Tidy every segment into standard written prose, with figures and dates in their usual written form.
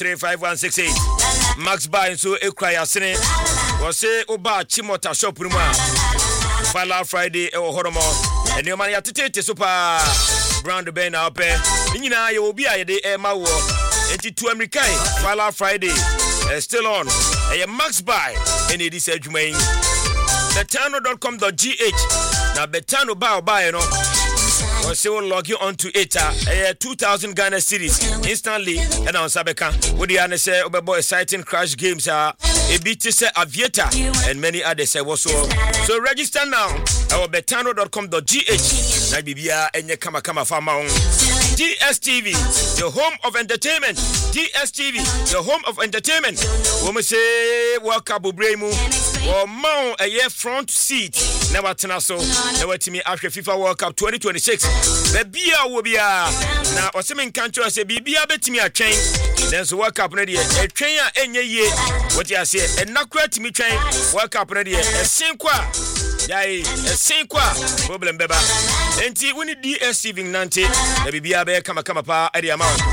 35168 Max Buy so ekra yasene wo se oba Chimota shop mu a Fala Friday e wo horomo eni o man ya tete so pa brand ben na ope nyina ye obi a ye de e ma wo enti to American Fala Friday still on Max Buy eni di se adwuma yin betano.com.gh na betano buy no or say we'll log you onto it 2,000 Ghana cedis instantly and on Sabeka with the answer about exciting crash games EBT Aviator and many others so register now our betano.com.gh na bibia enye kama fama DSTV the home of entertainment DSTV the home of entertainment we say welcome Bubremu or mount a year front seat never tena so never to me after FIFA World Cup 2026 the bia will be na osemen kancho say bibia betimi atwen then so World Cup na de atwen a enye ye what you say enakura timi twen World Cup na de esinkwa yai esinkwa problem beba enti woni DSTV nante na bibia be kama pa area amount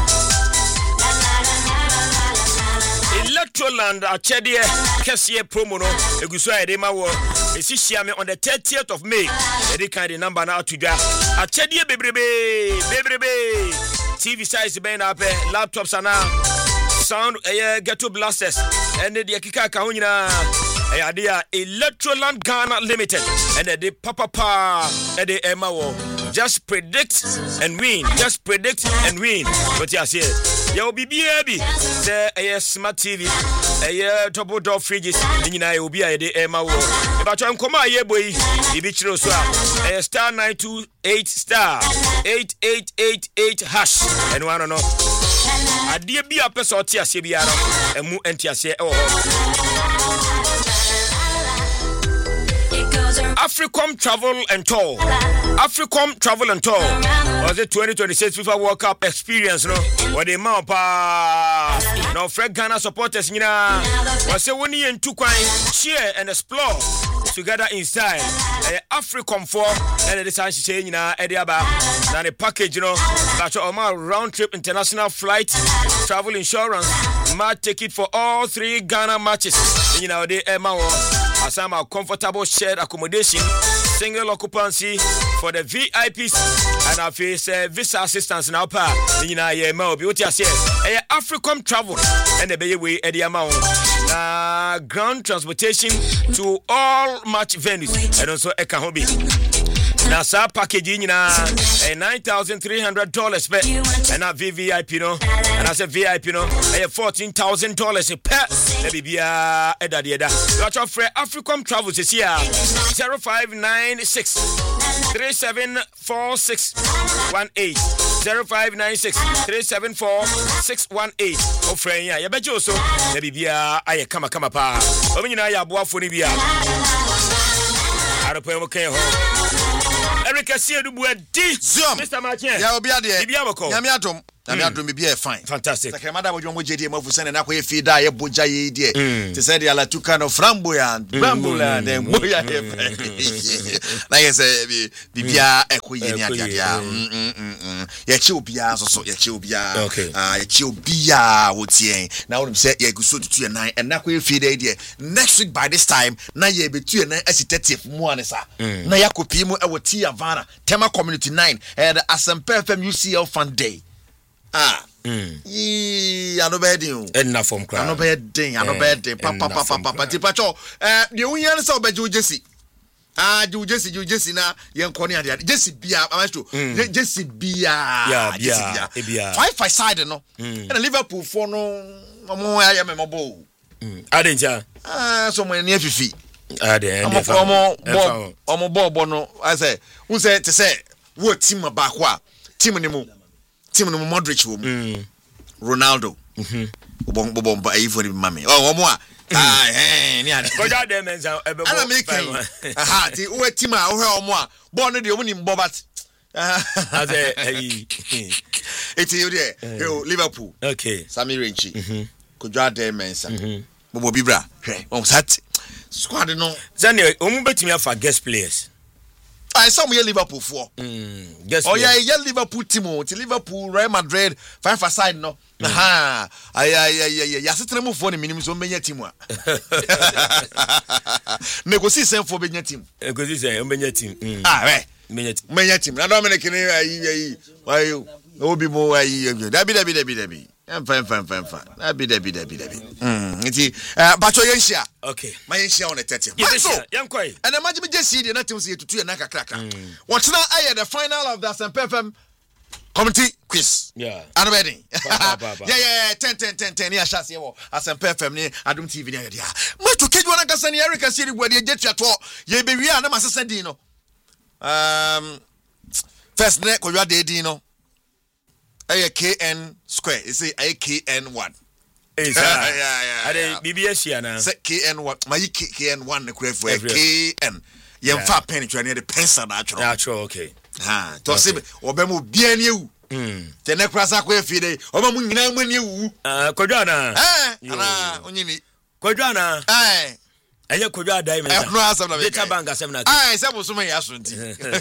Electroland achedie kesiye promo no eguso ede ma wo esihia me on the 30th of May ede kind the number na atudwa achedie bebrebe TV size ben up laptops ana sound ghetto blasters and the kika ka honyina ade Electroland Ghana Limited and the papa ede ema wo just predict and win what you say yo bibi say smart TV double door fridges nyina e obi a de ema wo e ba twa nkoma aye boyi ibi chiro so a star 928 star 8888 hash and one no ade bi a pesa oti ase bia no emu enti ase e wo Africom Travel and Tour was the 2026 FIFA World Cup experience no what the man pa no Fred Ghana supporters nyina was say woni entu kwan share and explore together in style Africom 4 and the san share nyina e dia ba na the package you know that all round trip international flight travel insurance match ticket for all 3 Ghana matches you know the Asama comfortable shared accommodation, single occupancy for the VIPs, and I face visa assistance now. You know, yeah, what you say? Africom Travel and the way at the amount. Ground transportation to all match venues and also Ekahobi. Now, sa package in $9,300 per and a VVIP no, and I said VIP no, $14,000 per. Maybe be a edadieda. Watch out for Africom Travels is here 0596 374618 0596 374618. Oh, friend, yeah, you bet you so. Maybe be a I kama pa. Omina ya boa for Nibia. I don't pay okay home. Erica see du buedi. Mr. Martin. Ya obi ade. Bibia bako. Nyame atom. Nyame adom bibia fine. Fantastic. Sakramada bo dwomo jedi mafu sene na koye fida ye boja ye die. Te said ya la tuka no framboya den boya ye. Na ye say bibia ekoye ni adia. Ye chi obia so ye chi obia. Ye chi obia wotien. Na won say ye guso tutu ye nan and na koye fida die. Next week by this time na ye betu ye nan asi 30th mu anesa. Na yakopi mu e woti Havana Tema Community 9 and Asempa FM UCL Fund Day. I no bedding. Enough from cry. I no bedding. Papa. Tipacho. The union so be Jesse. You Jesse na yen konia dia. Jesse bia amacho. Jesse bia. Yeah. Five side no. And Liverpool for no mo ya me mobo. Adenja. So mo ne afifi. Omo bobo no I say who say to say what team back wa team no Modric wo Ronaldo bobom ba ifo ni mame omo a ni ade go da dem menza ebe bo aha ti wo team a wo omo a bo no de omo ni mbobat as it's you there Liverpool okay Sami Renchi go da dem menza bobo bibra sat squad no Zane, betimi afa guest players. I saw me Liverpool for. Yeah, Liverpool team, Liverpool, Real Madrid, 5 aside no. Aha. I sit remove for the minimum so many team. Negotiation for Benya team. Negotiation Benya team. Right. Menya team. I don't mean why you Obi mo Debbie. I'm fine. Debbie. Bacho yenshia. Okay. My yenshia on the 30th. Yes, and imagine me just see the nothing to 2 and naka cracker. What's now the final of the SMPFM committee quiz. Yeah. I'm ready. Yeah. 10. Yeah, shots here. SMPFM ni Adum TV ni ya. Macho keju wana kasani Erica City where the jet to ye be we na masese dino. First neck ko ya de dino. KN square. You say KN1. Yeah. Are BBS here now. Say KN1. My KN1 the correct for KN. You fat penny near the pencil natural. Natural, okay. To see obemu bien you. The neck prasa kwe fide. Obamu nyina mu you. Kodwana. Ana onyini. Kodwana. Eye kodwa diamond. No asem na. Data bank asem na. Se bo so me yasunti.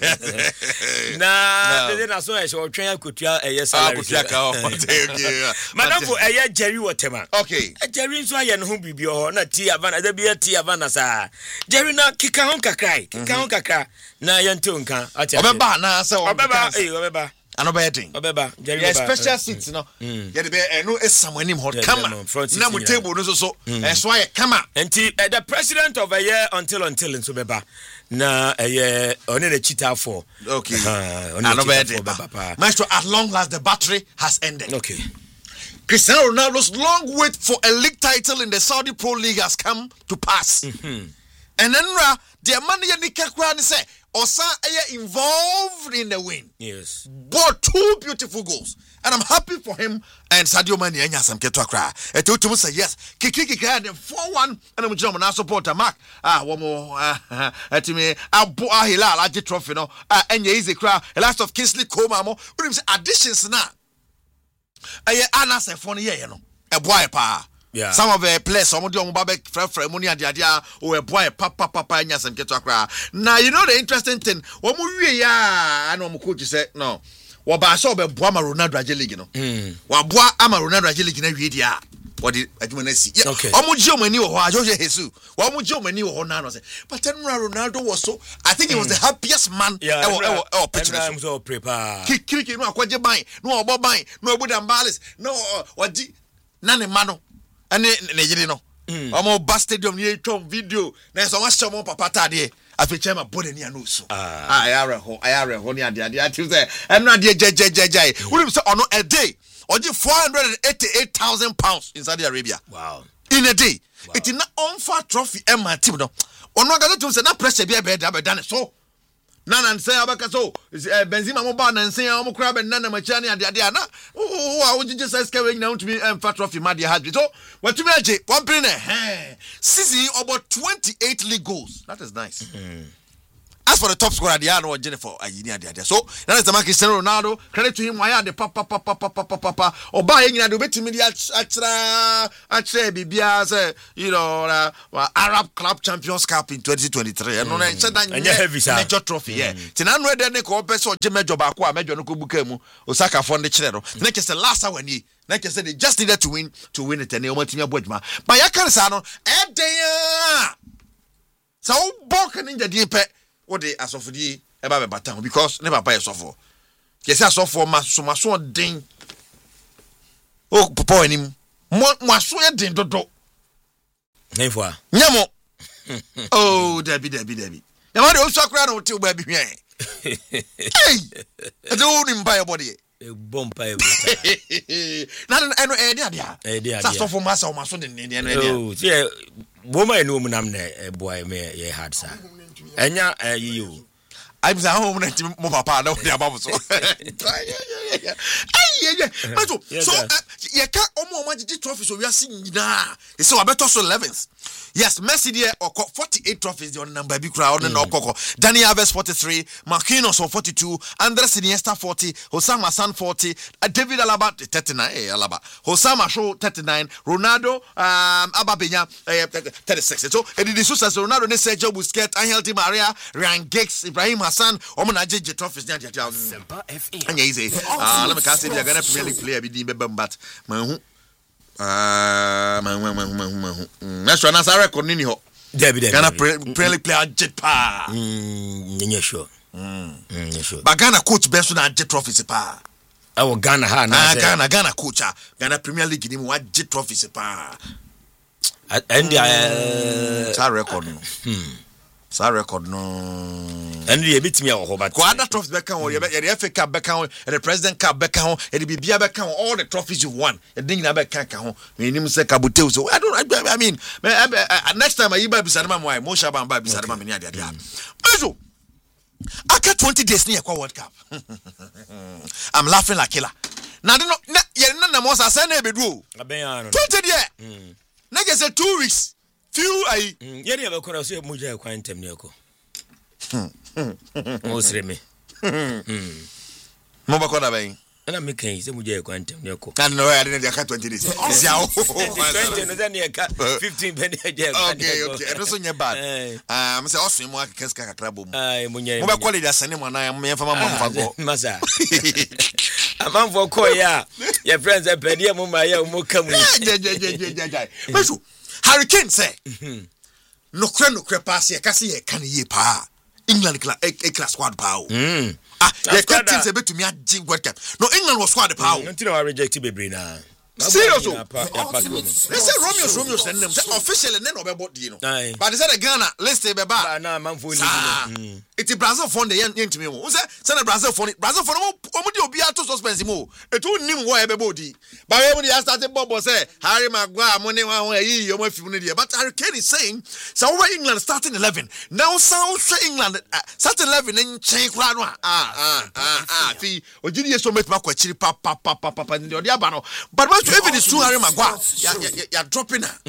Na de na so e so twen akotua eye salary. Akotua ka o. Madam for eye Jerry Wotema. Okay. Jerry nso aye no ho bibi ho na ti avana da bia ti avana sa. Jerry na kika hon kakra. Na ye nto nka. Obeba na se obeba. Obeba. Anobeting. Obeba. Jerry yeah, special seats no. Yeah, the be no esamonim hot kama. Na mo table no so so aye kama. Enti the president of a year until nso beba. Na one the cheater for. Okay. Anobeting. Maestro, at long last the battery has ended. Okay. Cristiano Ronaldo's long wait for a league title in the Saudi Pro League has come to pass. And then the money ni kakra ni say Osa involved in the win. Yes. But 2 beautiful goals. And I'm happy for him and Sadio Mane and Yasam Ketwakra. And to say yes. Kiki had 4-1 and I'm German supporter Mark. One more at me. Abu Ahila Aji trophy no. And ye easy cry. The last of Kingsley Coman. Additions now. Anna say funny you know. A boy pa. Yeah. Some of the players, some of them free money and the idea or a boy papa and yes and get to cry. Now you know the interesting thing. What movie I know coach said no. What I saw about Boama Ronaldo Ajeligino. What Boa Ama Ronaldo Ajeligino video. What did I do when I see? Okay. Omujo many or George Jesus. What Omujo many or Nano say. But then Ronaldo was so I think he was the happiest man ever picture. I'm so prepared. Kick no kwaje ban, no oboban, no budambalis, no what nane mano. And ne no omo bus stadium ni twom video na so wa show mo papa tade afeche ma body ni anusu ayare ho ni ade ati say eno ade jejejejai we say ono a day oje 488,000 pounds in Saudi Arabia. Wow. In a day. Wow. It is not on for trophy my team no ono ga to say na pressure be done so nana say abaka so Benzema mo ba na nsen am kura be nana macha ne ade na o jije say ska we nyina ntumi emfa trophy ma de hadri so watumi age one pin season about 28 league goals. That is nice. As for the top scorer, they are no Jennifer Ayini. So that is the man Cristiano Ronaldo. Credit to him. Why are the papa. Or buying in a bit to media actually Bibia say Arab Club Champions Cup in 2023. And I said that major trophy. Yeah. Tinan read the neko person Jimmy Jobako, Major Nukubukemu, Osaka for the channel. Next is the last hour when he like I said they just needed to win it and they want to Bojma. But Yakan so Bokan in the deep. What they are so for the about baton because never buy a sofa. Yes, I saw for my so ding. Oh, papa, and him. More swear ding do. Never. Yamo. Oh, Debbie. The man also cried out to baby. Hey, I don't even buy a body. A bomb pie. Not an idea. That's all for myself, my son in Indian. Oh, yeah. Woman and woman, I'm there, boy, may ye had, sir. Enya you I'm the home and papa no the above so so you can't almost trophy so we are seeing now so I better so 11th Yes, Messi there 48 trophies on number big crowd on Okoko. Dani Alves 43, Marquinhos 42, Andres Iniesta 40, Hosam Hassan 40, David Alaba 39, Alaba. Hosam Asho 39, Ronaldo Ababenya 36. So it is so Ronaldo ne Sergio Busquets, Angel Di Maria, Ryan Giggs, Ibrahim Hassan, Omonaje trophies there. Semper FM. And easy. Let me say they're gonna Premier League player be but that's one as I record Nini ho. Ghana Premier League player jet pa. Sure. Sure. But Ghana coach best on jet trophies pa. Our Ghana ha Ghana coach Ghana Premier League ni what jet trophies pa. And I record no. Sa record no. And you beat me out but other trophies back on the FA Cup back on the President Cup back on the BBA back on all the trophies you've won. The thing that back on me name say Kabuteo. So I mean next time I be Sadama why Mosha Bamba be Sadama many other. So after 20 days near World Cup. I'm laughing like killer. Now no na mo sa say na be do. 20 there. Next say 2 weeks. Few I yeri abakora so muja kwa ntem ne ko o sire me mo bakora ben na me kan se muja kwa ntem ne ko kan no ya de 20 days sia o 20 no then ya 15 ben ya okay and so nya bad me say osun mo akeka ska kakra bom ai munya mo bakora dia sane mo na me fa mama go masa amamfo ko ya friends e pedi mo ma ya mo kam Mesu Hurricane say no kre pass ye kasi ye kan ye pa England class squad pa o ye captain say betumi agi World Cup no England was squad pa o until I reject bebre na serious o they say Romeo send them say officially no be body no but they say the Ghana list be ba na manfo ni it's Brazil fund the yentimi o say na Brazil fund omo di obi ato suspense mo etu nim wo e be body but we dey start bobo say Harry Maguire mo ne wa yi yo mafimu ni dey but Harry Kane is saying so over England starting 11 now sound England starting 11 in chen kura no fi ogidi so met ma kwa chiri pa ndi odi aba no but even it's too Harry Maguire you're dropping her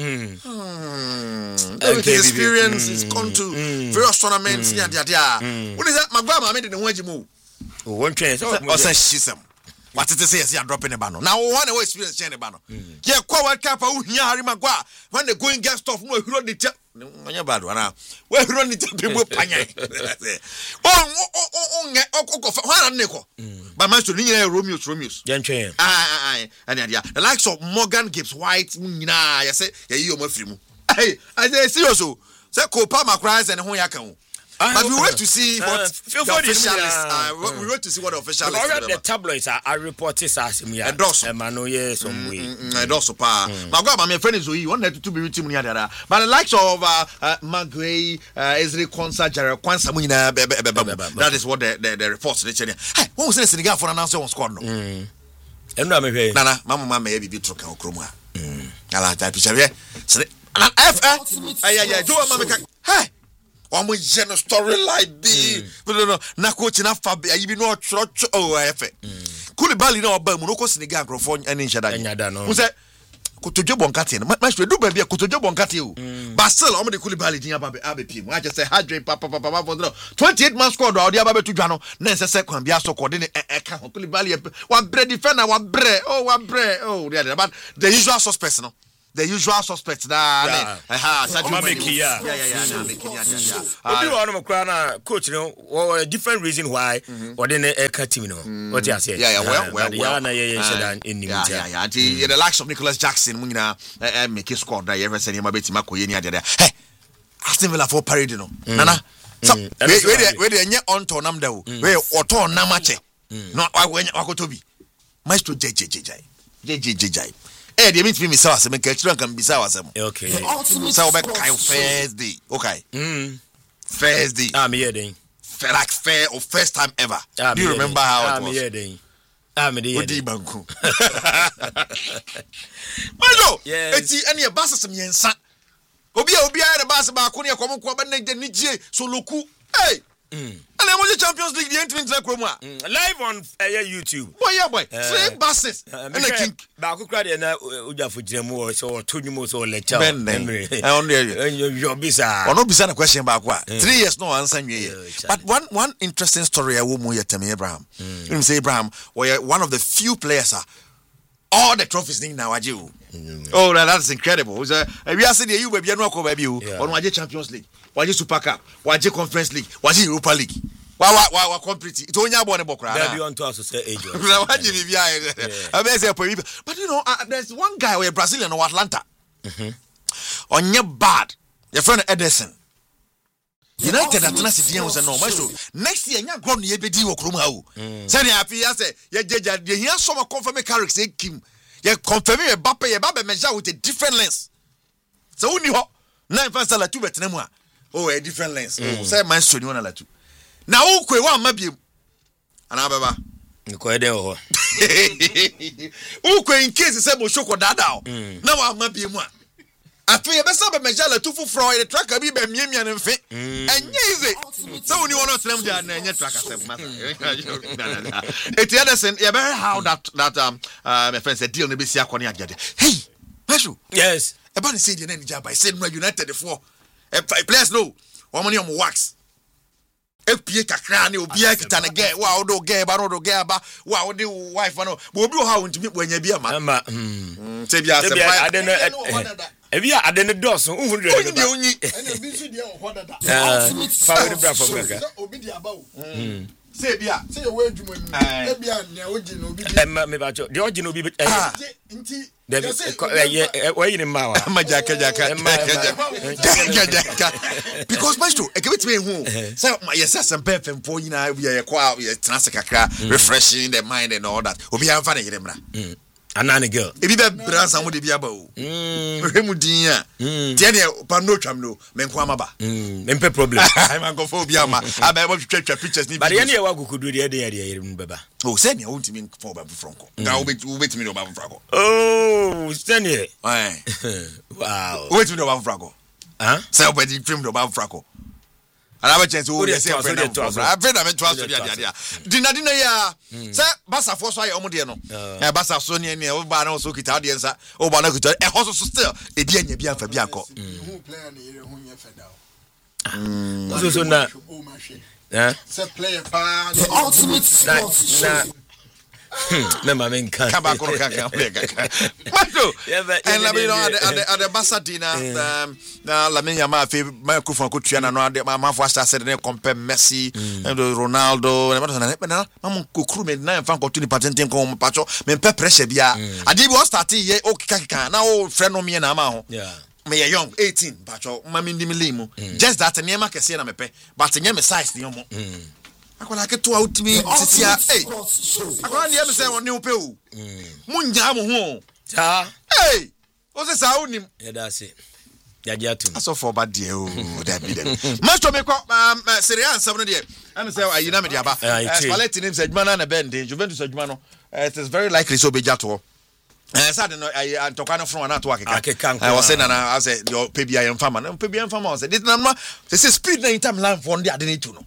the experience is gone to various tournaments there what is that Maguire ma me de ho agimu o won train so say shisem what it say you're dropping the banner now one way experience change the banner yeah kwa World Cup who here Harry Maguire when they going get stuff no hero the nya bad one we hero the people panya why na ko but man so ni Romeo then train and the likes of Morgan Gibbs White nyina ya say ya yi o mafiri mu hey I say serious o say Copa Macron and ho ya kan. But we wait to see what the officials we wait to see what the officials the tabloids are reporting as me and no yes some way and also pa my friend is we want to be with him near there but the likes of Magray Ezri Konsa Jare Kwansa mu nyina that is what the reports they say hey when we say Senegal for announce on squad no eno me hwe nana mama e bibi troka okromu a ala ta picture yeah do mama hey omo jeno story like be no na coach na fa ayi bi no chro oh efe Koulibaly na oba mu no ko Senegal grofo ani nhyada no say Kotojo Bonkate no match do ba bia Kotojo Bonkate o but still omo de Koulibaly din aba pie mu I just say hard papa 28 man squad o de aba betu dwa no na nsese kwan bia so kode ne eka Koulibaly wa bre defender wa bre but the usual suspects no the usual suspects da obi won no kra na coach no a different reason why or then a team no what you say well na shedan in the likes of Nicholas Jackson mu nyina make score da you say ma betima koye ni ade hey Aston Villa for parade no nana so we dey nye on to nam da o we oto nam ache no wakotobi maestro jj eh dey meet me say asem ka chiro kan bisa wasem okay so we kai first day okay first day me here then like fair or first time ever do you remember how it was me here then me Odi banku Majo eti ene e basa sem yensa obi a the basa ba ko ne komo ko ba na je so loku hey ana mo Champions League the entry kroma live on YouTube boy 3 buses and a king ba ko kra de na ojafo giremu so to nyumo so lecture on there you bisa ono bisa na question ba ko 3 years no answer nwe but one interesting story I will mo Yetemi Abraham him say Abraham one of the few players all the trophies now aje oh that's incredible so we are saying you baby no ko baby o ono aje Champions League waje Super Cup waje Conference League waje Europa League wa complete it onya bo ne bokra na be on to us say age waje bibia but you know there's one guy we Brazilian or Atlanta onye bad your friend Ederson United atena sidia wo se no maso next year nya gro no ye bedi wo krom ha o say dey happy ya say ye jeja dey here some confirm Carrick say Kim ye confirm ye Mbappe ye Mbappe measure with a different lens so uni ho na in fact la tu betena mu a oh a different lens say man so ni wona la tu na wo kwe wa ma biem ana baba nko ede ho wo kwe in case say mo shoko dada o na wa ma biem a afi ye besa be measure la tu fufro ye tracker bi be miamia ne mfe enye ize so uni wona tram dia na enye tracker sem masa it Ederson ye be how that my friend said deal ne be si akone agade hey Meshu yes e ba ne say dia na ni jaba say no United for players no wo money on wax epie kakra ne obi akita ne ge wa odo ge ba no do ge ba wa odi wife no bo obi o ha wontimi kwanya bi ama say bia say ebia adene doso unhuru de onyi ene bi su de ho dada fa we bra for gaga obi di aba o say bia say we adwuma ni ebia ne oji no obi di me ba cho de oji no obi nti we yin ma wa ma jaka because maestro e kebet me hu say yes some perfect for you na we kwa trans kakra refreshing the mind and all that obi am fa ne yire mra anani girl ebi be bransa mo de bia ba o hwemu din a tie ne pa no twam no menko amaba mempe problem I'm go for bia ma aba e twetwa pictures ni but ye ne wa gukudu de yire mu baba oh say ne won't mean for ba franco ga wo bet me no ba franco oh stand here wow wait me no ba franco say obedi film no ba franco Anaba chance wo dey say friend am. Friend am to aso dia. Dinadina ya. Say Basa for so aye omo de no. Eh Basa so ne ne wo ba na so kita de nsa. Wo ba na kita e ho so still e bi anya bi afa bi akọ. Who player na ire hu ye feda. So na. Say player pa the ultimate sport. Na mama nkan kaba koro kaka mato and la be at the Basadina na la menya ma fe ma kufon ko tua na no ade ma fo asa said ne compare Messi and Ronaldo na ma ko kru me na fan ko tuni patenten ko pacho me pe pressure bia ade bi o start ye o kika na o friend no me na ma ho me young 18 pacho ma mi ndimi limu just that ne ma kese na me pe but nye me size ne mo akola ke to out me titia akola ne me say woni wo pe o munja mo ho ta o se sa onim ya da se ya dia tu aso for bad there o da bi dem macho me ko Serie A ansam no de am say ayina me de aba Spalletti name say adwuma na bend Juventus adwuma no it is very likely so be jato sad no antokwa no from na to akeka I was saying na I say your pebia yemfama no pebia yemfama say this na say speed na Inter Milan for the ade tu no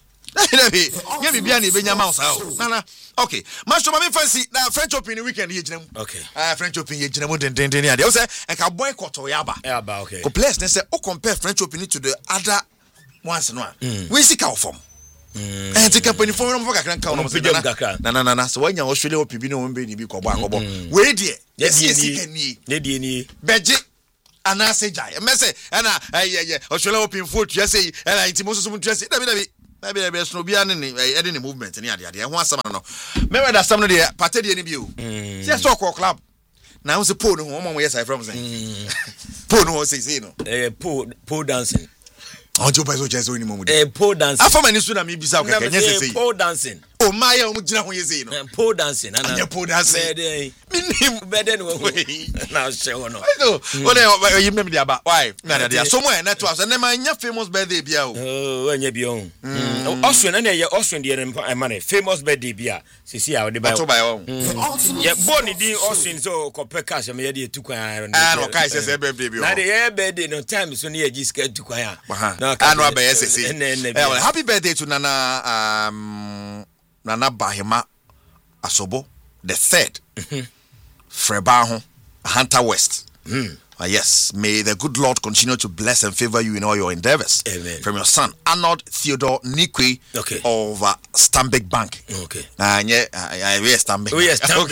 yeah, bibia na ebenya mouse out. Nana. Okay. Master mama fancy na French Open weekend ye ginam. Okay. French Open ye ginam den ya. They say e ka boycott o yaba. Yaba okay. Ko players say o compare French Open to the other ones no. We see ka form. The company for no kakran ka no. Na. So when you Australia Open bi no won ni bi ko bo akobo. We die. Yes ni. Ne die ni. Beji ana say jai. Me say na Australia Open foot you say na intimo so mu say dabi maybe be no bia ne e movement ne ade ho asam no me we da asam no de party de ne bi o say so call club na wo se Paul no mo yes I from say Paul no say no Paul dancing on jo pa so chese oni mo mu Paul dancing afa mani so na me bisa o keke nyese say Paul dancing o my omugina ho yesi no pole dancing na pole dancing minim better no na show no so o you remember about why na dia somewhere na to us na manya famous birthday bia o anya bia o Austrian na ye Austrian dey man famous birthday bia sisi a o dey buy ye born di Austrian so compare cash me ye dey tukwan no kai say birthday bia na dey birthday no time so na ye jiska tukwan na no abeye sisi happy birthday to Nana Bahima Asobo the third Frebaho Hunter West. Yes, may the good Lord continue to bless and favor you in all your endeavors. Amen. From your son Arnold Theodore Nikwe of Stanbic Bank. Okay. Yeah, we are Stanbic. We are Stanbic.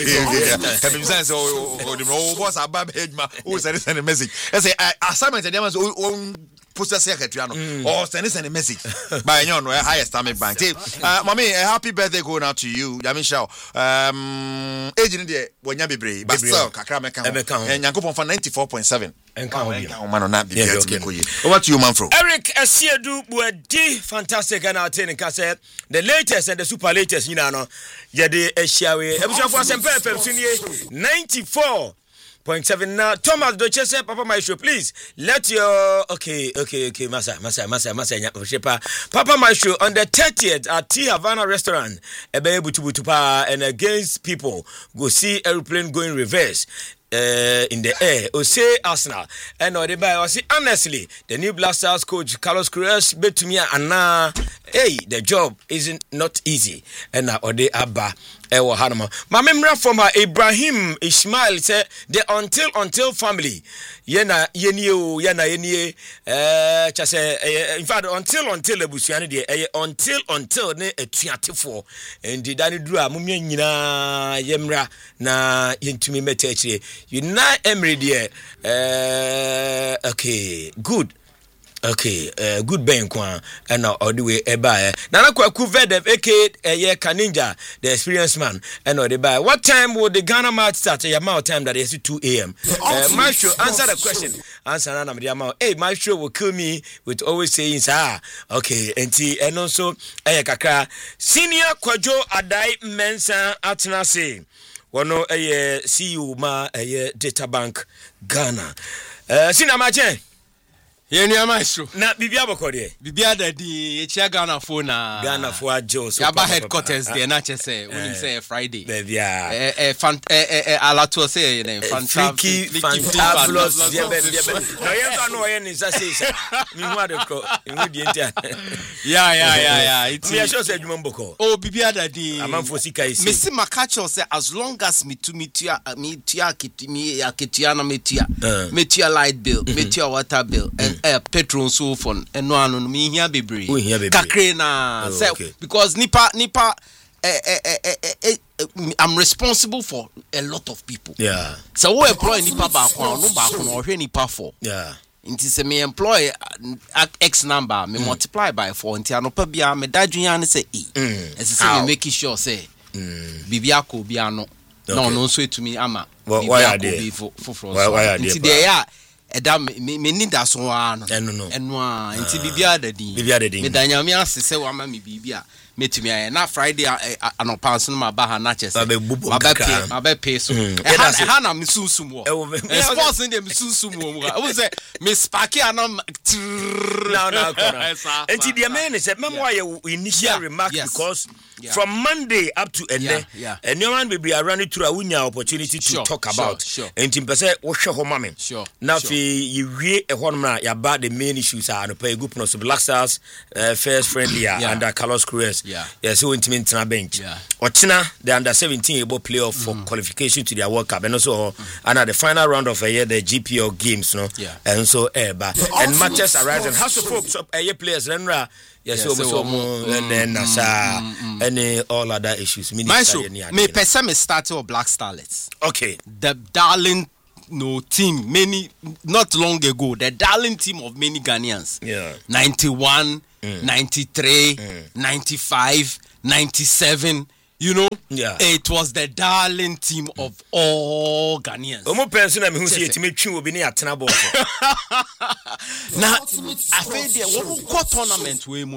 Who sent a message? I say assignment and own poster secretary or send a message by your highest Stanbic Bank. Mommy, a happy birthday going out to you. Yamisha. Agent there when you be but still Kakrameka and Yankopon for 94.7. What you man from Eric Asiedu Buedi fantastic and attending cassette the latest and the super latest you know yede ehia ebusu for sempe FM sunie 94.7 now Thomas Dochese Papa Maestro please let your okay massa Papa Maestro on the 30th at T Havana restaurant ebe butu pa and against people go see airplane going reverse in the air. O say Arsenal and or the by or say honestly the new Black Stars coach Carlos Queiroz bet to me and hey the job isn't not easy and or the abba ewo hanoma my memory from Ibrahim Ismail say the until family yena yenie chase in fact until ebusuane de until ne etuatefo and the dani duru amumya nyina yemra na yentumi metachire Unai Emery there good Ben Kwan and all the way eba Nana Kwaku Vedef aka Kaninja the experienced man and all the by what time would the Ghana match start? The amount time that is 2 a.m. Maestro answer the question answer na the amount Maestro will kill me with always saying and also kakra senior Kwajo Adai Mensa Atnase Wano CEO ma Data Bank Ghana senior majen Yenya Maestro. Na bibia bokode. Bibia da di echia Ghana phone na. Ghana for ajo so. Yaba headquarters there na chese unim say Friday. Bebia. Alato say fantabulous. No yenza no yen is say. Mi hu adeko. Mi di entia. Yeah. It's me sure say adwuma mboko. Oh bibia da di. Amanfo sika isi. Me si makacho say as long as me tia na metia light bill, metia water bill and petrol so phone eno anu me hia bebre kakre na because nipa I'm responsible for a lot of people so we employ nipa ba kwa no ba kwa no hwe nipa for nti se me employ x number me multiply by 4 nti anopa bia me dadwun an say ese me make sure say bibia ko bia no no so etumi ama why are nti there ya eda me need that so ano eno nti bibia dadi me danya me asese wa ma me bibia metumi aye na Friday anopa so ma ba ha na chese ma be pay so ha na me susum wo sports in dem susum wo wo say me spark anam now nti the man is memorial initial remark because from Monday up to Ende and no man will be around through a winner opportunity to talk about and in person wo hwe ho mame na fi yiwie e ho na ya ba the main issues are no pay group no so Black Stars first friendly under Carlos Queiroz so intimate na bench Ochina the under 17 able playoff for qualification to their World Cup and also under the final round of the GPL games no and so and matches arise and House of Folks players renra and then any all other issues me person me started with Black Starlets the darling team many not long ago the darling team of many Ghanaians 91 93 95 97 you know it was the darling team of all Ghanaians omo person am hu see etime twi obi ne atena ball na I feel there one tournament we mu no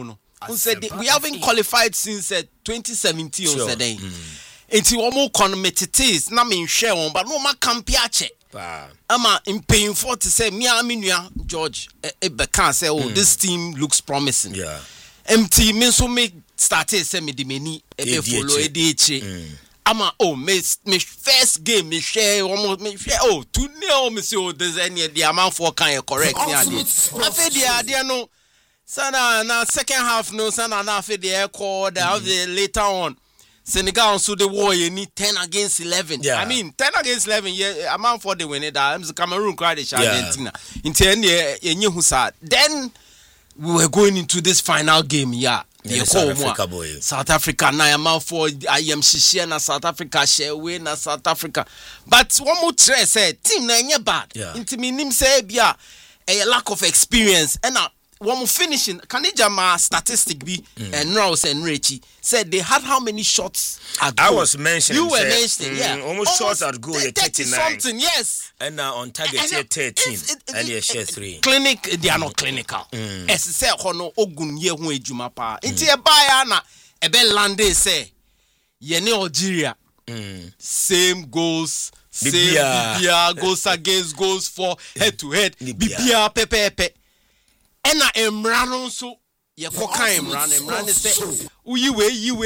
we haven't qualified since 2017 on Saturday. Enti omo committees na me hwe won but no ma campaign ache. Ama in paying for to say me nua George Ebeka say this team looks promising. Yeah. MT me so me started say me the many follow ADH. Ama me first game me share almost me share 2-0 me say this any the amount for can correct me ade. Afi the ade no sana na second half no sana na afi the call the later on Senegal also the war you need 10 against 11. Yeah. I mean 10 against 11 yeah amount for the winner that Cameroon cried the Argentina. In 10 year you then we were going into this final game South Africa na amount for I am share na South Africa share way na South Africa. But one more try say team na nye bad. Into me nim say bia a lack of experience and one more finishing Kanija statistic be and Rouse and Richie said they had how many shots at goal? I was mentioning you were mentioning almost shots at goal 30 something yes and on target 13 and you share 3 clinic they are not clinical as say hono ogun ye ho ejuma pa nti e baya na e be lande say ye ne Algeria same goals same goals against goals for head to head bibia pepe ena emrano so ye koka emrano say you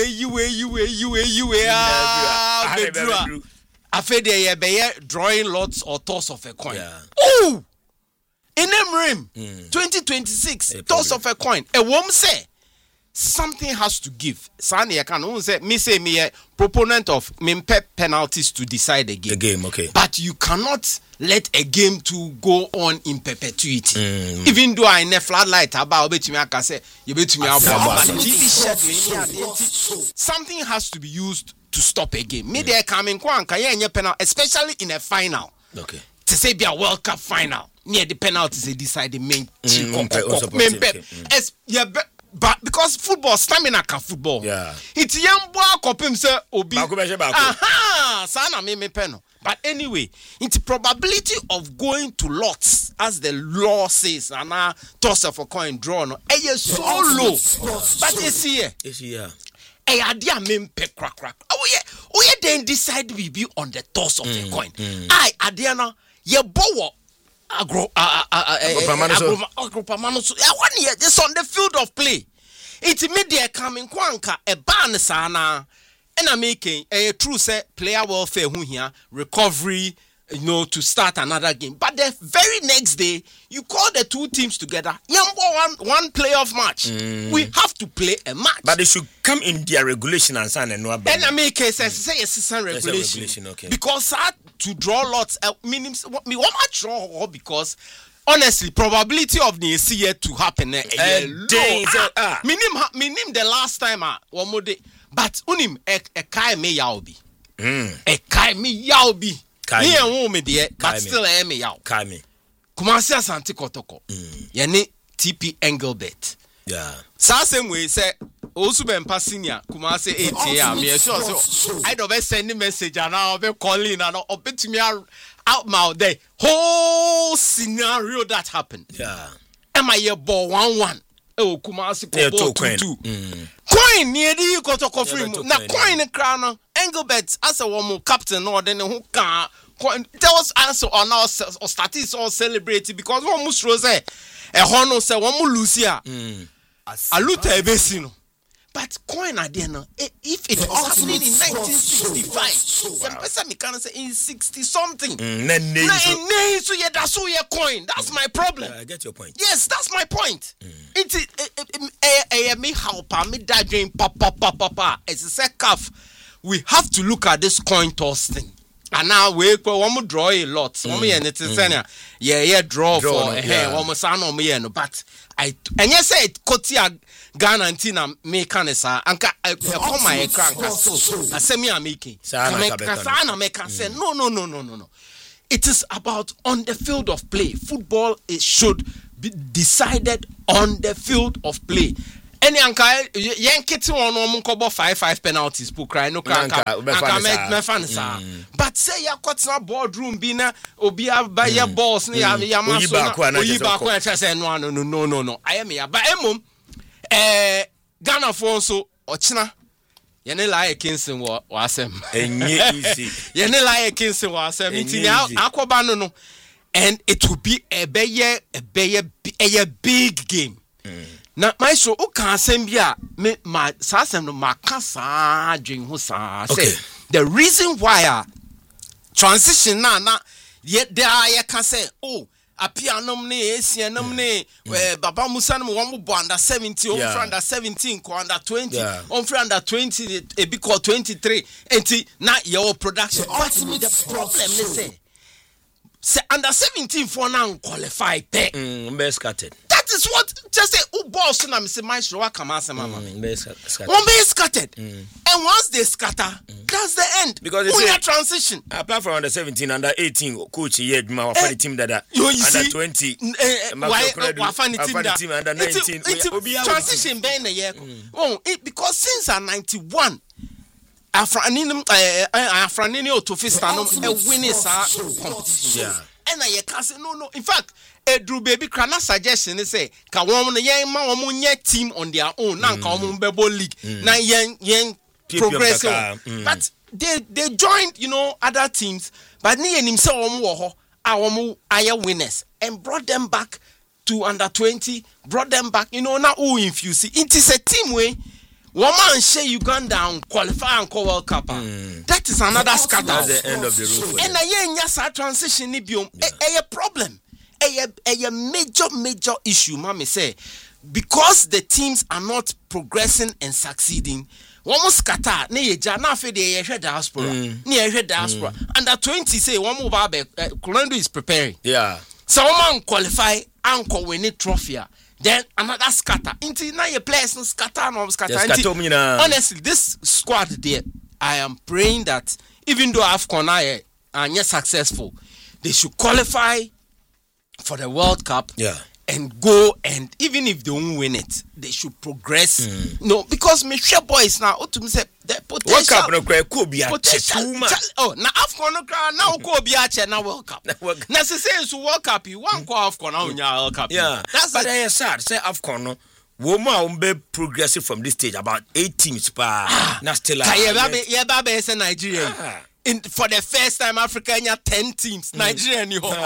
bedru afede ye be drawing lots or toss of a coin oh in rim 2026 toss of a coin a woman say something has to give sani ya can say me a proponent of penalties to decide the game okay but you cannot let a game to go on in perpetuity even though I ne floodlight about betimi aka say you betimi about something has to be used to stop a game me there coming kwa anka ye penalty especially in a final okay to say be a World Cup final near the penalties they decide the main but because football stamina can football it's yambo akopim say obi aha sana me peno but anyway it's probability of going to lots as the law says and toss of a coin draw no so low but it's here idea mempe crack oh yeah then decide we be on the toss of a coin idea na ye bowo Agropamano so 1 year just on the field of play. It's media coming kwanka a ban sana and I'm making a true say player welfare who here recovery to start another game. But the very next day you call the two teams together. One playoff match. We have to play a match. But they should come in their regulation and sign and no. And I make a say assistant regulation. Okay. Because to draw lots minimum me one match draw because honestly probability of the year to happen minim the last time one more day but unim e kai me yaobi e kai me yaobi me en wo me de but still e me yaw kai me Kumasi Asante Kotoko yani TP Engelbert sa same way say also be senior Kumasi 8 year me sure so I don't be send message and I be calling and obetumi out mouth the whole scenario that happened am I your ball 1-1 Kumasi ball 2-2 coin near the Kotoko free na coin crown Engelbert as a woman captain or then who can there was answer on our statistics all celebrated because one must rose a hono say one mu Lucia aluta ebesino but coin adena if it was happening in 1965 the person me can say in 60 something so yeah that's so yeah coin that's my problem. I get your point. Yes, that's my point. It me help me that dream papa it's a calf. We have to look at this coin toss thing. And now we one draw a lot. One draw for one son on me but I and yes say Kotia Ghana and Tina make canesa and come my crank so asemi am making say no. It is about on the field of play. Football it should be decided on the field of play. Any anka yenkiti one munkobo 5 penalties pu cry no anka me fan sa but say ya kwatna boardroom bi na obi ba ya balls na ya maso na oyi ba kwa say no I am ya but emom Ghana for so ochina yene laye Kingston wa asem enye easy yene laye Kingston wa asem nti akoba no and it will be a big game. Na my so o kan asem bia me ma sa asem no maka sa dwen ho sa say the reason why transition na ye there can say apianom ne esianom ne baba musa no wo bo under 17 on under 17 ko under 20 on under 20 e be call 23 enti na your production the problem they say under 17 for now qualify pay be scattered. That is what just say boss na me say my show come answer mama be scattered. One be scattered and once they scatter that's the end because it's a transition. Apart from under 17 under 18 coach here for the team that under 20 why the team under 19 transition be in the year because since 91 Afranini Otofistano winning competition. And I can say no. In fact, Drew Baby Krana suggestion is say ka woman ye team on their own. Now come Bebo League. Now yen progressive. But they joined, other teams. But ni himself aya winners and brought them back to under 20. Brought them back. Now who infuse it. It is a team way. One man say Uganda and qualify and call World Cup. That is another scatter. That's the end of the roof. And I transition a problem. A major issue, mommy say, because the teams are not progressing and succeeding. One more scatter. Ne na fe de diaspora. Ne diaspora. Under 20 say one more babe. Kolendo is preparing. Yeah. So one man qualify and win a trophy. Then another scatter. Into now your players no scatter. Honestly, this squad there, I am praying that even though AFCON are not successful, they should qualify for the World Cup. Yeah. And go, and even if they won't win it, they should progress. No, because me sure boys now, to me say the potential. World Cup no could be potential. Now AFCON no now could be a World Cup. Now say World Cup, you want go AFCON now World Cup. Yeah, that's but I sad. Say AFCON no. Woman be progressive from this stage about 8 teams per. Now still. Yeah, is Nigeria. For the first time, Africa had 10 teams. Nigeria,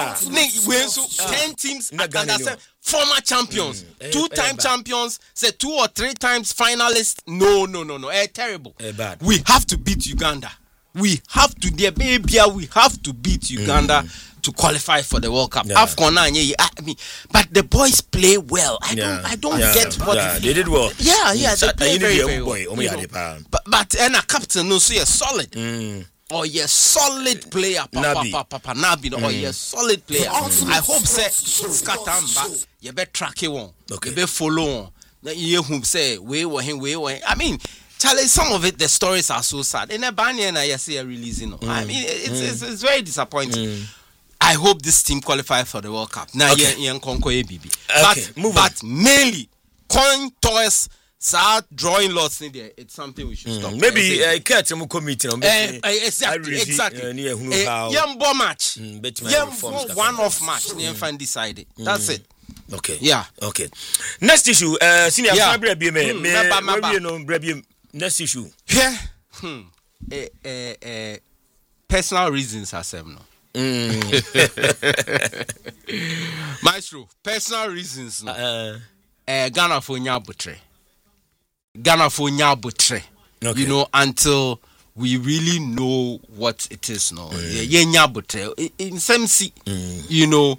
10 teams. Former champions, 2-time champions, say 2 or 3 times finalists. No. Terrible. Bad. We have to beat Uganda. We have to beat Uganda to qualify for the World Cup. AFCON, I mean, but the boys play well. I don't get what they did well. Yeah, they play very well. But and a captain, no, so you're solid. Or you're solid player, Nabi. Or you're solid player. I hope say Skatamba, you better track one. Okay. You better follow on. You who say we were him. I mean, Charlie, some of it the stories are so sad. In a banner, I see a releasing. I mean, it's very disappointing. I hope this team qualify for the World Cup. Now, but mainly coin toss. Start drawing lots in there. It's something we should stop. Maybe I catch some committee. Exactly. Young ball match. Young one-off match. Never find decided. That's it. Okay. Yeah. Okay. Next issue. Senior. Next issue. Yeah. Personal reasons are seven. Maestro. Personal reasons. Ghana for Nyabutre. Until we really know what it is now. In some see, juma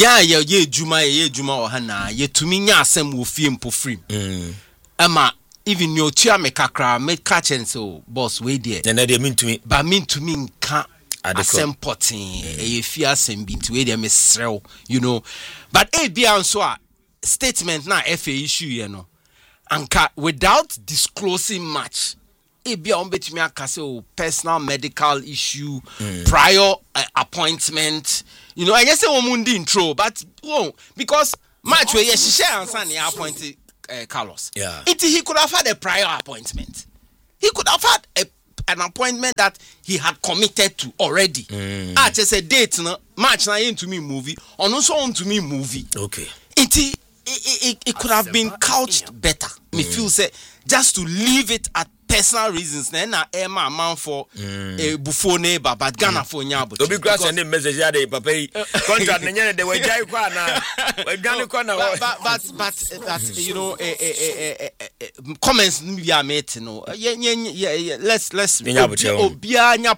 ohana, tumi nya asem wo fie mpo free. Ama even your chair me kakra me catch and so boss we there. Then they mean to me. But mean to me nka asem potting e fie asem bi nti we there me srew, But bia nso a statement na FA issue Anka without disclosing much, be on between personal medical issue, prior appointment. I just say Mundi intro, but because much where she share and appointed Carlos. Yeah, he could have had a prior appointment. He could have had an appointment that he had committed to already. Just a date, March 9 to me movie, or no so on to me movie. Okay. it could have been couched better. Me feel say just to leave it at personal reasons. Na Emma man for before neighbor, but Ghana for nyabo. To be grass and message yade papa contract nenya de we jai kwa na we Ghana kwa na. But you know comments we are making. No, let's obianya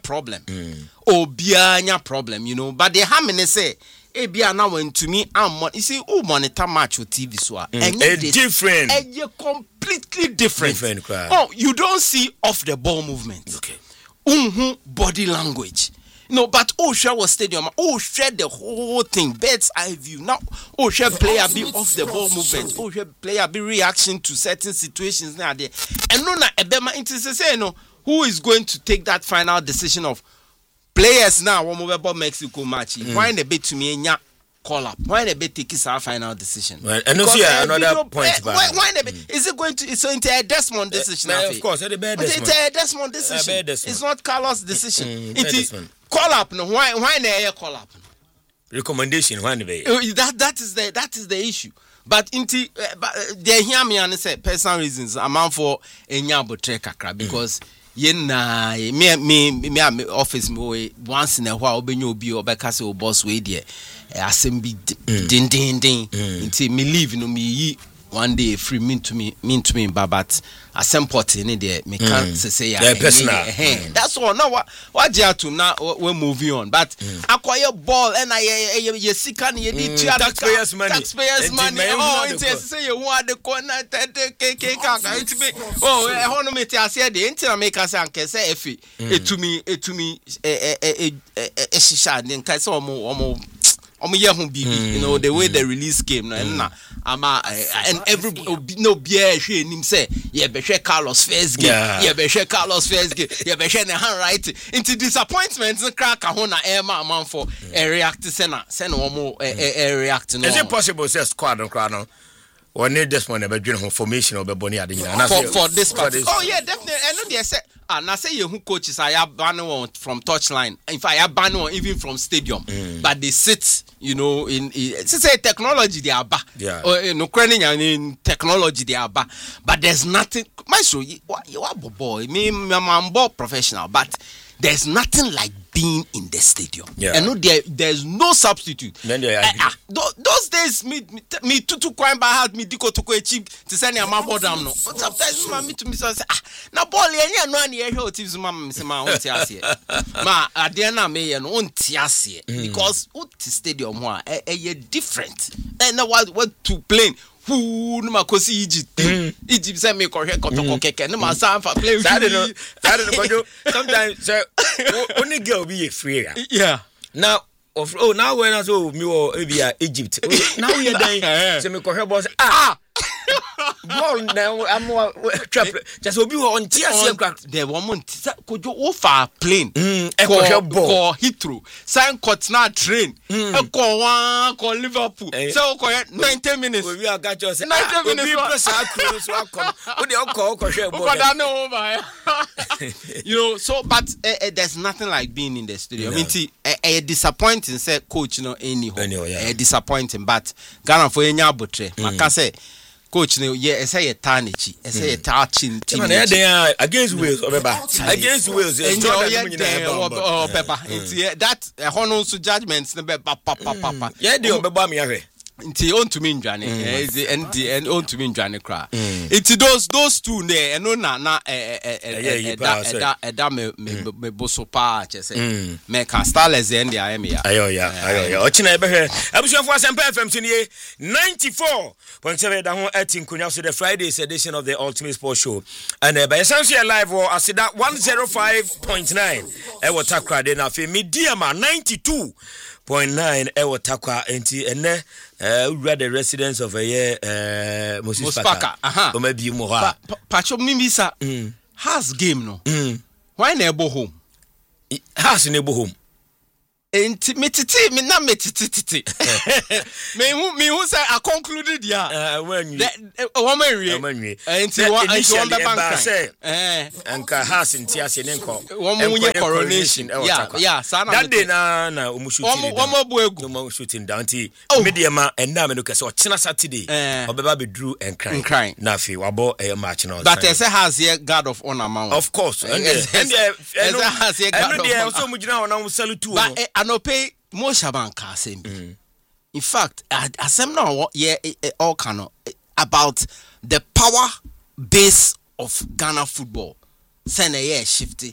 problem. You know, but the harmony say. Ebia na when to me you see who monitor match with TV so different completely different. Oh, you don't see off the ball movement. Okay. Body language. But share was stadium. Share the whole thing. Bird's eye view. Now, share player be off the ball movement. Share player be reaction to certain situations now there. And no na ebema into say who is going to take that final decision of players now one move about Mexico match. Why the bet to me call up? Why the bet take his final decision? Well, and also another point. Why the bet is it going to? It's into a Desmond decision. Of course, it's a Desmond decision. It's not Carlos' decision. It's call up. No, why the call up? Recommendation. Why the that is the issue. But they hear me and say personal reasons. I'm out for a nyabo kakra because. Me office me once in a while obenyo obi obeka say o boss we there asem bi din until me leave me yi one day free mean to me but asem pot in there me can't say personal. That's all. Now what you to now we're moving on, but acquire ball and you see can you need taxpayers money oh it say you want the corner it be hono me tia say the intina make us anke say efi to me shisha den kai say omo you know the way the release came and every no beer him say be share Carlos first game be share Carlos first game be share the handwriting into disappointment crack hona Emma man for react send omo react no. Is it possible say squad no crowd no or need this one about doing formation or boni for this part? Oh yeah, definitely. I know they say na say you who coaches I ban one from touchline. In fact I ban one even from stadium. But they sit, you know, in say technology they are back. No craning in technology they are back. But there's nothing Maestro, you are boy. Me I'm ball professional, but there's nothing like being in the stadium. And there's no substitute. Then those days me tutu crime by heart me diko to cheap to send your man bodam no. Sometimes me to me say na ball enya no an ye hwe tips mama me say ma on ti ase. Ma ade na me ye no on ti ase because what stadium ho a different. And now what to play who no makosi Egypt say me ko hwe kotoko keke no ma san fa play sometimes say only girl be free. Now now when I saw me or Egypt now we are dying say me ko hwe boss ball now I'm trap just obi on tears the woman kojo offer plane ball Heathrow sign cut na train ko Liverpool so ko 90 minutes we are got just 90 minutes you know so but there's nothing like being in the studio. I mean a disappointing say coach you know anyhow disappointing but Ghana for enya botre maka say coach no say Tanichi say touching team against Wales against Wales pepper that hono so judgments no be papa dey obeba me ahwe nti on to me ndwane and on to me ndwane kra nti those two there no na me boso pa chese me can starless end ya me ya ayo ochina ebehwe abusuafo Asempa FM tini 94.7 da ho atinkunya so the Friday's edition of the Ultimate Sports Show and by essentially live or asida 105.9 e watakra de na fe mediama 92.9 ewo takwa enti ene we the residents of a year Moses Paka o ma bi mo ha pacho mimisa has game no why na ebo home has na ebo home enti metiti me na metiti me who say I concluded ya when you woman enti one be bank anka has ntiase ne nko woman coronation yeah that day na omo shooting down ti media ma enna me no kase o chena Saturday obeba be drew and crying na fi wabo match no but say has here guard of honor man of course and has here guard of honor so mujina ona salute but anope mo shaban ka asem in fact asem na all cano about the power base of Ghana football say na shifty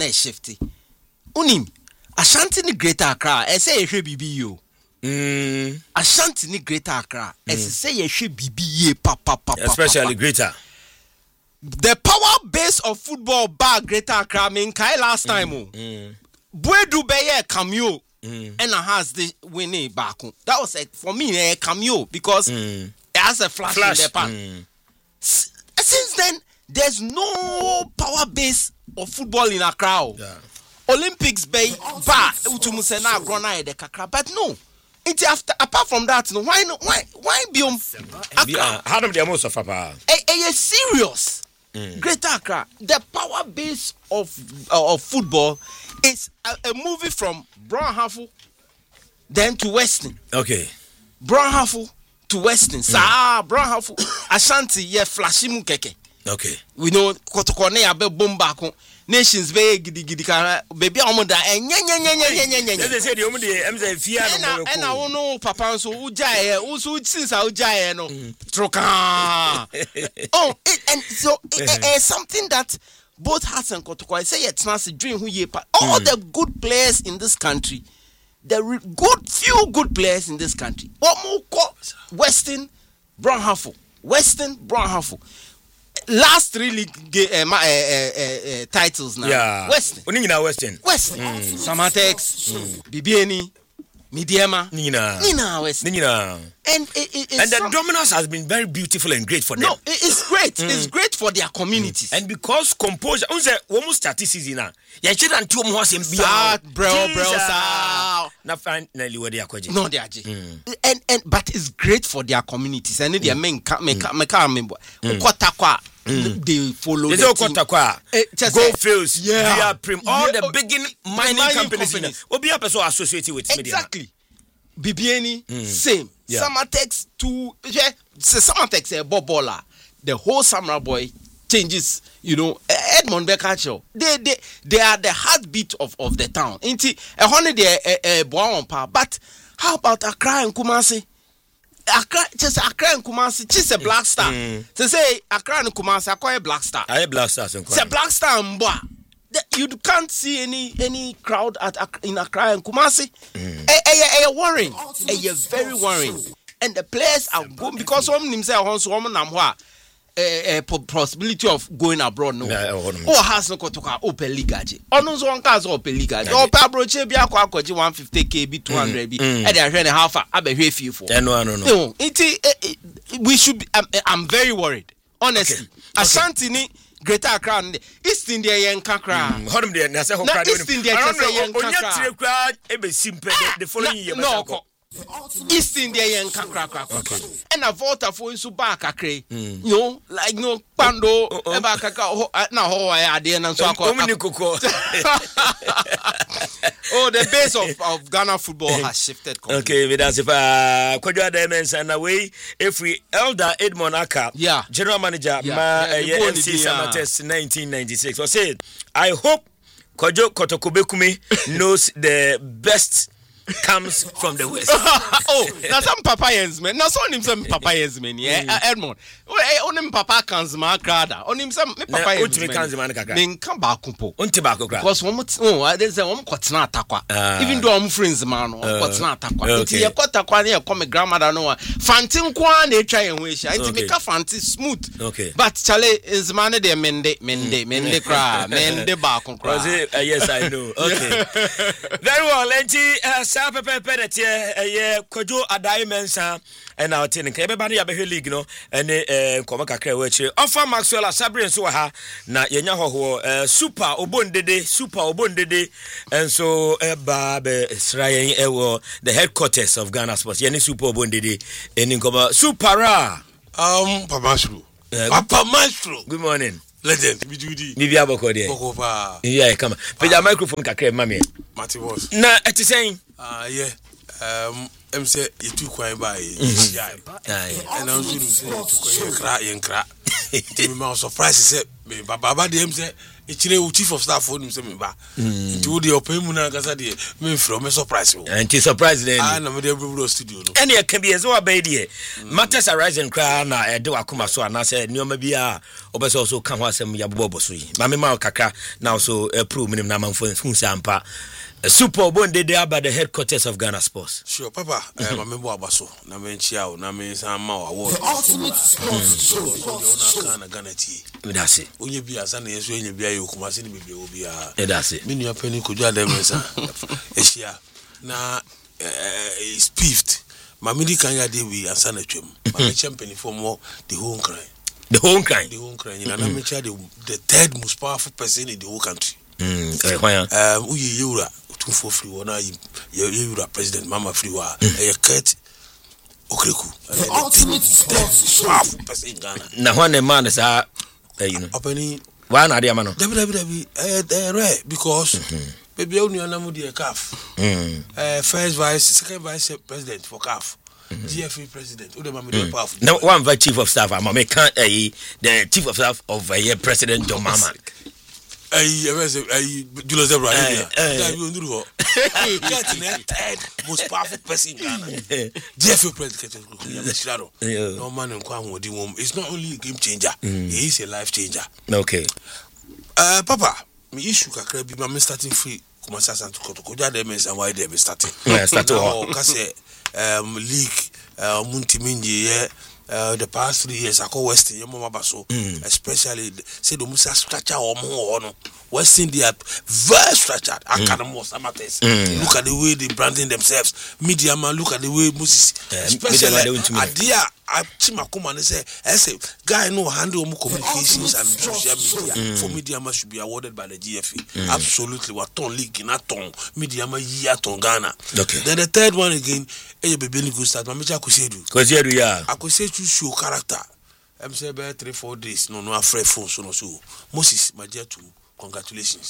unim Ashanti ni Greater Accra say ehwe bibi yo Ashanti ni Greater Accra say ehwe bibi ye papa especially Greater. The power base of football bar Greater Accra mean kai last time Bwedu beye cameo and has the winning back. That was for me a cameo because it has a flash in the pan. Since then, there's no power base of football in Accra. Yeah. Olympics bay bar utumusena grona de kakra, but no. It's after apart from that, no. Why biom? How do the most of papa? A serious. Greater Accra, the power base of football is a movie from Brownhafu then to Western. Okay. Brownhafu to Western. Sa Brownhafu Ashanti ye flashimu keke. Okay. We know kotokone abe bomba ko nations be gidi ka baby omoda nya. They say the omo de emza fia no. Na wono papa so ujaye usu since ujaye no. Troka. Oh, and so something that both Hearts and Kotoko say it's not a dream who ye all the good players in this country. The few good players in this country. Western Brownhafu. Last 3 league titles now. Yeah. Western. Western. Samatex, Bibieni, Midiema, Nina Western. And the dominance has been very beautiful and great for them. No, it's great. It's great for their communities. And because composure, almost started season now. You shouldn't too much in bro. Na finally where they are going. No, they are. And but it's great for their communities. And their men remember. They follow the Goldfields, Via Prim, all the big mining companies. Will be up so associated with exactly. Bibieni, same. Yeah. Samatex to Samatex a bobola. The whole Samurai boy changes, Edmond Bekacho. They are the heartbeat of the town. Inti a holiday a boampa. But how about Accra and Kumasi? Accra and Kumasi, just a Black Star. To say Accra and Kumasi, acquire Black Star. I Black Stars. It's a Black Star and boy. You can't see any crowd in Accra and Kumasi. Worrying. Very worrying. And the players are going because some themselves a possibility of going abroad. No, or has no kotoka open league. Onus one cars open league. Or Pabroche be 150 KB 200 B. And they're half a fee for. No. We should be. I'm very worried. Honestly, Ashanti Greater Accra, East India yen kakra. Hodum there, na say ho kra. East India say yen kakra. Onya tire kra e be simple the following year. No. East India yen kakra. Okay. And a voter for insu ba kakre. Like no pando e ba kakra na ho ya de na so akọ. Oh, the base of Ghana football has shifted completely. Okay, that's if Kwadwo Diamonds and away if we Elder Edmond Aka, general manager FC Samatex 1996 was said, I hope Kwadwo Kotokobekumi knows the best comes from the west. Oh, now some papayas man. Now some papayas man. Yeah, Edmond. Onim papa comes ma krada. Onim some papayas man. Comes man kakra. Then come back kumpo. Unti back kra. Because there's a kwatna atakwa. Even though I'm friends man, kwatna atakwa. Nti ye kwatakwa ne come grandmother no. Fantin kwa na try en we sha. Nti make fantin smooth. Okay. But chale is man de mende kra. Mende back kra. Yes, I know. Okay. Very well. Nti Pepe Kwadwo Diamonds and our ten everybody abɛhwɛ league no ɛne nkɔmɔ kakra wɔ akyire ɔfa Maxwell Asabri nso wɔ ha na yɛnya hɔ super obondede nso ɛba bɛ srayen ɛwɔ the headquarters of Ghana Sports yɛne super obondede ɛne nkɔmɔ supera Papa Maestro. Good morning. Legend. Bijudi. Bibi aboko de. Boko pa. Yeah, come. Page microphone kakra mama. Mati boss. Na eti saying. Yeah. Em say you too kwan by. Yeah. And I was say you kra yenkra. Me ma surprise say me baba de em say e chire u chief of staff on say me ba. Nti wo de open mu na kasa de me from me surprise wo. Anti surprise then. Ah na me de bro studio no. Ene e kan bi ezo abai de. Matters arising kra na e de wakoma so ana say nioma bi a obese also ka ho asem ya bobo so yi. Ma me ma kakra na also prove minim na manfo hu say ampa. Super Bonde de aba the headquarters of Ghana Sports. Sure, Papa. Ma membo abaso na me nchia o na me san ma award. Ultimate sports show. Ona Ghana ti. That's it. Onye bi asa na yeso enye bi ayo kuma se ni bebe obi a. That's it. Me nua pani kojo adem nsa. Ehia na is pift. Ma me di kan ya de wi asa na twem. Ma me champion for more the whole crime. The whole crime. The whole crime. Na me cha the third most powerful person in the whole country. Uye yura for free one you president mama free wa cut okreku ultimate sports person in Ghana na one man is you know openi one area man rare because baby onu anamu the CAF first vice second vice president for CAF GFA president o de mama the powerful now one vice chief of staff am me can the chief of staff of president John Mahama Julius Zebra. Most powerful person in Ghana. GFA president. No man in Kwang would do. It's not only a game changer, he is a life changer. Okay. Papa, me issue kakra bi ma starting free. Kuma sasa to koja dem and why dem starting. Start to kase league munti minji the past 3 years ako Western yemo mabaso especially say the musa structure omo no Western they are very structured academics amateurs look at the way they branding themselves media man look at the way Moses especially adia achima kuma say guy no handle communications and social media for media man should be awarded by the GFA absolutely what ton league na ton media man year ton Ghana. Okay. Then the third one again baby good start mama Kusedu yeah Akusedu show character I'm say about 3-4 days no afraid phone so Moses Majetu congratulations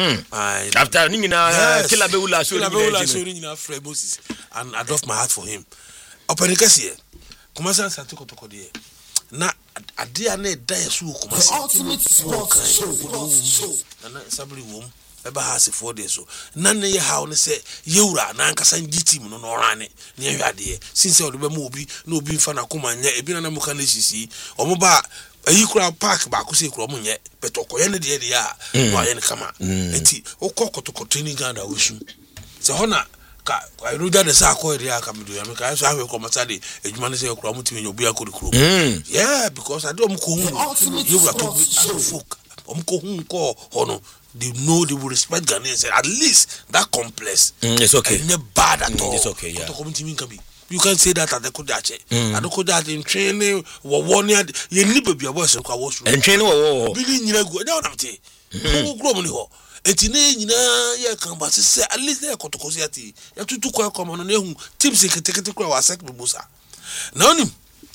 after ningina kila beula so ningina afraid Moses and I love my heart for him open here kumasa sati kotoko de na adia na da yesu kumasa ultimate sports show na sabri wom eba has 4 days so na ne ye how ne say yewura na nkasa ngi team no no rane ne hwade since o do be mu obi na obi mfa na koma nya ebi na muka na sisi omo ba ayi kura park ba ko se kura mu nye petoko ye ne de ya wa ye ne kama enti okokotokoto ni Ghana wusu se hona ka I know that the sako area come do am ka so ahwe ko matade ejuma ne se kura mu timi obi akori kuro yeah because I do am ko hu you were to folk am ko hu ko hono they know they will respect Ghanaians at least that complex it's okay and bad at all it's okay yeah you can say that at the Kodache and the Kodache in training one year you need to be a voice and training billion year go down amte who grow money ho etine nyina ya kan ba se at least they kotokosi ati ya tutu kwa come no ehu team sekete kwa wa sek bubusa na onim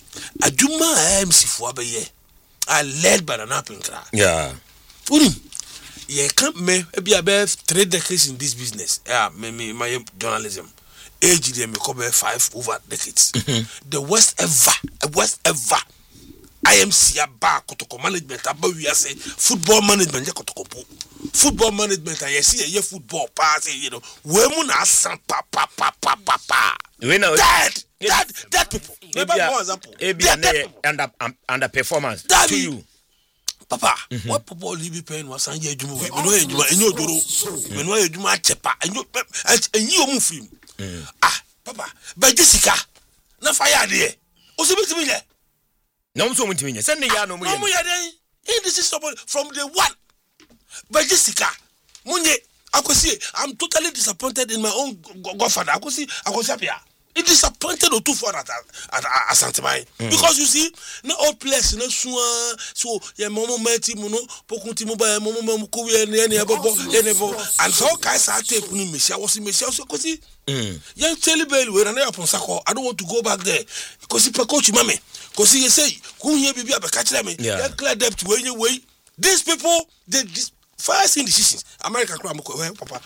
adwuma MC fo abaye I led by an apinkra yeah onim ye can't me be about 3 decades in this business me my journalism age them me cover 5 over decades the worst ever IMC aba kotoko management aba we say football management kotoko football management and you see ye football pass you know we mu na san pa we know that people for example under performance to you Papa, what people live pen was an year we know you doro we know you ma chepa and you move him Papa by Jessica na fire there o se bitimi there no so mutimi there send ya no mu there this is from the one by Jessica munye akosi I'm totally disappointed in my own godfather akosi apia It disappointed or too far at Asantebai. Because you see, no old place, no so yeah, Momo Meti Muno, Pokuntimuba, Momo Mukuvi, and so Kaisa tape Michelle was in Michelle Sokosi. Young Telly Bell, when I'm upon Sako, I don't want to go back there because he coach Mammy. Because he say, who here be a catch them, yeah, clear depth way. These people, they first in decisions. America, Papa,